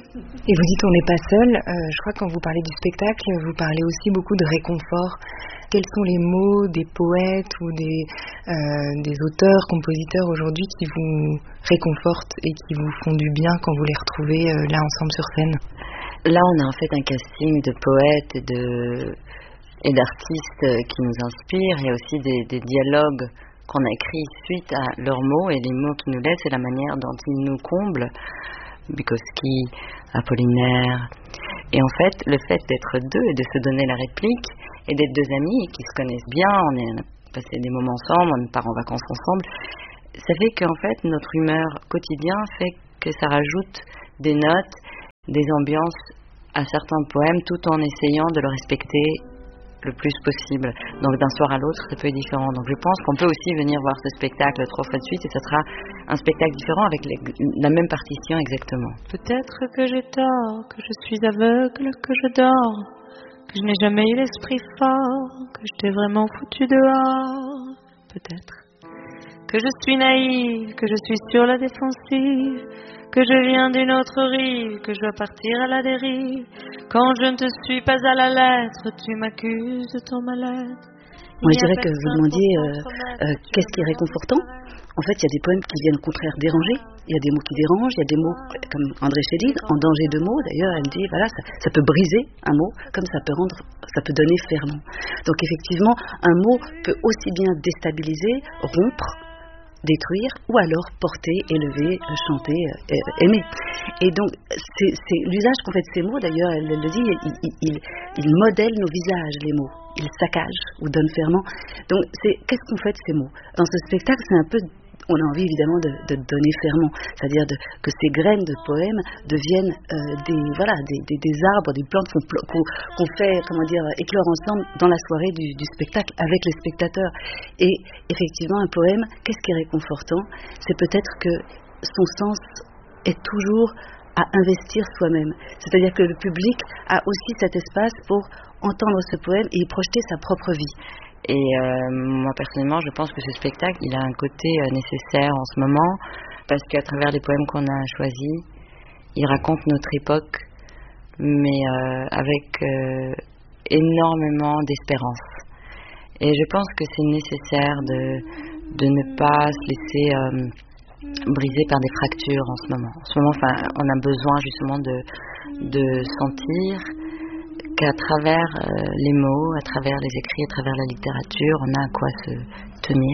Et vous dites on n'est pas seul, je crois que quand vous parlez du spectacle, vous parlez aussi beaucoup de réconfort. Quels sont les mots des poètes ou des auteurs, compositeurs aujourd'hui qui vous réconfortent et qui vous font du bien quand vous les retrouvez là ensemble sur scène? Là, on a en fait un casting de poètes et d'artistes qui nous inspirent. Il y a aussi des dialogues qu'on a écrits suite à leurs mots, et les mots qu'ils nous laissent et la manière dont ils nous comblent. Bukowski, Apollinaire. Et en fait, le fait d'être deux et de se donner la réplique et d'être deux amis qui se connaissent bien, on a passé des moments ensemble, on part en vacances ensemble, ça fait qu'en fait, notre humeur quotidienne fait que ça rajoute des notes, des ambiances à certains poèmes tout en essayant de le respecter le plus possible. Donc d'un soir à l'autre, ça peut être différent. Donc je pense qu'on peut aussi venir voir ce spectacle 3 fois de suite et ça sera un spectacle différent avec la même partition exactement. Peut-être que j'ai tort, que je suis aveugle, que je dors, que je n'ai jamais eu l'esprit fort, que je t'ai vraiment foutu dehors. Peut-être que je suis naïve, que je suis sur la défensive, que je viens d'une autre rive, que je dois partir à la dérive. Quand je ne te suis pas à la lettre, tu m'accuses de ton mal-être. Moi, je dirais que vous demandiez qu'est-ce qui est réconfortant. En fait, il y a des poèmes qui viennent au contraire déranger. Il y a des mots qui dérangent, il y a des mots comme André Chédid, en danger de mots. D'ailleurs, elle dit, voilà, ça peut briser un mot, comme ça peut donner ferment. Donc effectivement, un mot peut aussi bien déstabiliser, rompre, détruire, ou alors porter, élever, chanter, aimer. Et donc, c'est l'usage qu'on fait de ces mots, d'ailleurs, elle le dit, il modèle nos visages, les mots. Il saccage ou donne ferment. Donc, qu'est-ce qu'on fait de ces mots? Dans ce spectacle, c'est un peu... On a envie évidemment de donner ferment, c'est-à-dire que ces graines de poèmes deviennent des arbres, des plantes qu'on fait, éclore ensemble dans la soirée du spectacle avec les spectateurs. Et effectivement, un poème, qu'est-ce qui est réconfortant? C'est peut-être que son sens est toujours à investir soi-même. C'est-à-dire que le public a aussi cet espace pour entendre ce poème et y projeter sa propre vie. Et moi personnellement, je pense que ce spectacle, il a un côté nécessaire en ce moment, parce qu'à travers les poèmes qu'on a choisis, il raconte notre époque, mais avec énormément d'espérance. Et je pense que c'est nécessaire de ne pas se laisser briser par des fractures en ce moment. En ce moment, on a besoin justement de sentir qu'à travers les mots, à travers les écrits, à travers la littérature, on a à quoi se tenir.